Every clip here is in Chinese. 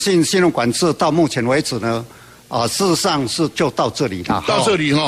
信用管制到目前为止呢，事实上是就到这里了。 到这里哈。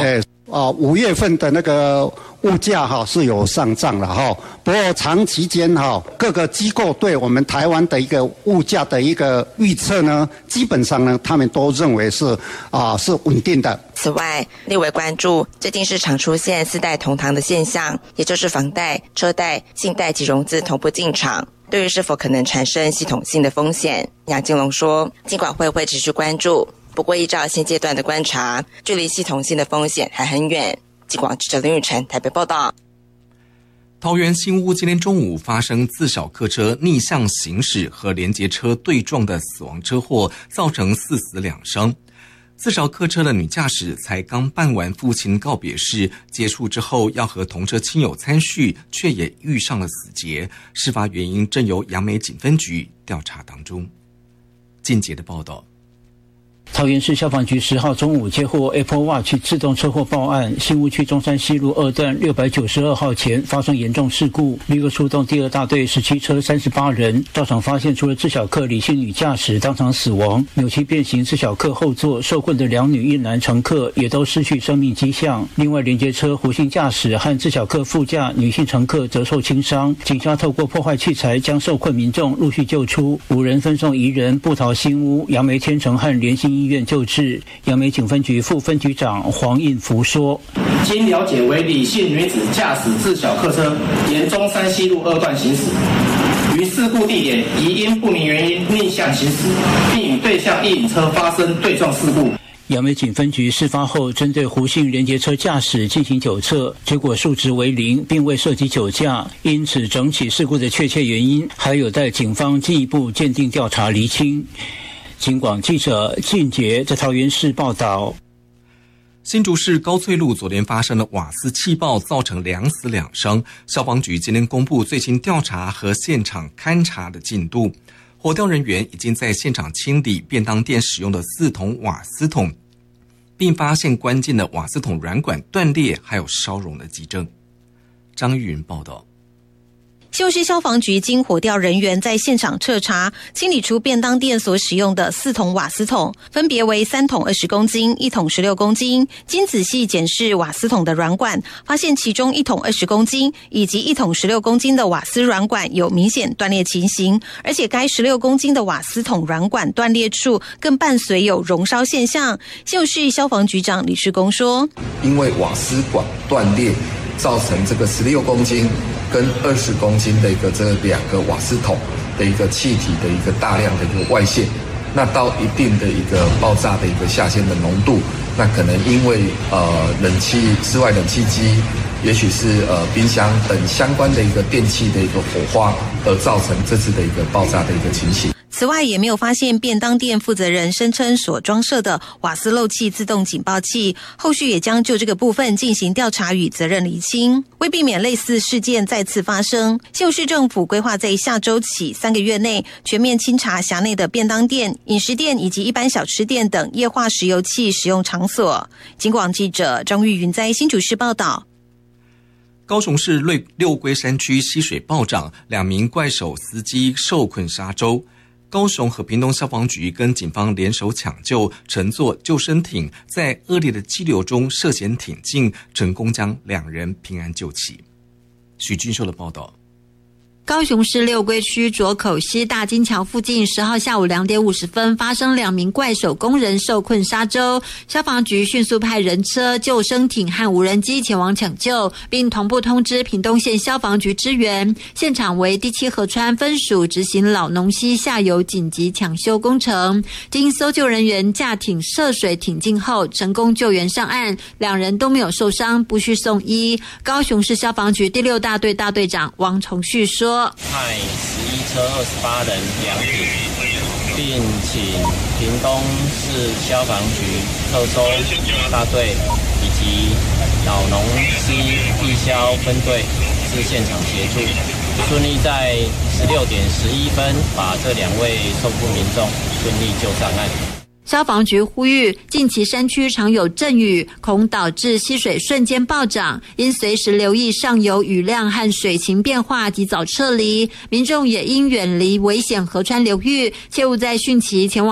5月份的那个物价是有上涨了哈，不过长期间各个机构对我们台湾的一个物价的一个预测呢，基本上呢，他们都认为是稳定的。 此外，立委关注最近市场出现4代同堂的现象，也就是房贷、车贷、信贷及融资同步进场。对于是否可能产生系统性的风险，杨金龙说，金管会会持续关注，不过依照现阶段的观察，距离系统性的风险还很远。金广记者林宇晨台北报道。 桃园新屋今天中午发生自小客车逆向行驶和连结车对撞的死亡车祸，造成4死2伤。自小客车的女驾驶才刚办完父亲告别式，结束之后要和同车亲友参叙，却也遇上了死劫。事发原因正由杨梅警分局调查当中。进阶的报道。 桃园市消防局10号中午接获 Apple Watch 自动车祸报案，新屋区中山西路2段692号前发生严重事故，立刻出动第2大队17车38人到场，发现除了自小客李姓女驾驶当场死亡，扭曲变形自小客后座受困的2女1男乘客也都失去生命迹象。另外连接车胡姓驾驶和自小客副驾女性乘客则受轻伤，警察透过破坏器材将受困民众陆续救出，5人分送宜人、布桃新屋、杨梅天成和联兴医院救治。杨梅警分局副分局长黄应福说， 经了解为李姓女子驾驶自小客车沿中山西路2段行驶，于事故地点疑因不明原因逆向行驶，并与对向一引车发生对撞事故。 杨梅警分局事发后针对胡姓连结车驾驶进行酒测，结果数值为0，并未涉及酒驾，因此整起事故的确切原因还有待警方进一步鉴定调查厘清。警广记者靳杰在桃园市报道。 新竹市高翠路昨天发生了瓦斯气爆，造成2死2伤。消防局今天公布最新调查和现场勘查的进度，火调人员已经在现场清理便当店使用的4桶瓦斯桶，并发现关键的瓦斯桶软管断裂，还有烧熔的迹证。张玉云报道。 新竹市消防局经火调人员在现场彻查，清理出便当店所使用的4桶瓦斯桶，分别为3桶20公斤、1桶16公斤。经仔细检视瓦斯桶的软管，发现其中1桶20公斤以及1桶16公斤的瓦斯软管有明显断裂情形，而且该16公斤的瓦斯桶软管断裂处更伴随有熔烧现象。新竹市消防局长李世公说， 因为瓦斯管断裂造成这个16公斤跟20公斤的这2个瓦斯桶的一个气体的一个大量的一个外泄，那到一定的一个爆炸的一个下限的浓度，那可能因为室外冷气机，也许是冰箱等相关的一个电器的一个火花，而造成这次的一个爆炸的一个情形。 此外，也没有发现便当店负责人声称所装设的瓦斯漏气自动警报器，后续也将就这个部分进行调查与责任厘清。为避免类似事件再次发生，新竹市政府规划在下周起3个月内全面清查辖内的便当店、饮食店以及一般小吃店等液化石油气使用场所。警广记者张玉云在新竹市报道。 高雄市六龟山区溪水暴涨，2名怪手司机受困沙洲。高雄和屏东消防局跟警方联手抢救，乘坐救生艇在恶劣的激流中涉险挺进，成功将2人平安救起。许俊秀的报道。 高雄市六龟区左口溪大金桥附近10号下午2点50分发生2名怪手工人受困沙洲，消防局迅速派人车、救生艇和无人机前往抢救，并同步通知屏东县消防局支援。现场为第7河川分署执行老农溪下游紧急抢修工程，经搜救人员驾艇涉水挺进后，成功救援上岸，2人都没有受伤，不需送医。高雄市消防局第6大队大队长王崇旭说， 派11车28人2艇，并请屏东市消防局特搜大队以及老农溪地消分队至现场协助，顺利在16点11分把这2位受困民众顺利救上岸。 消防局呼吁，近期山区常有阵雨，恐导致溪水瞬间暴涨，应随时留意上游雨量和水情变化，及早撤离。民众也应远离危险河川流域，切勿在汛期前往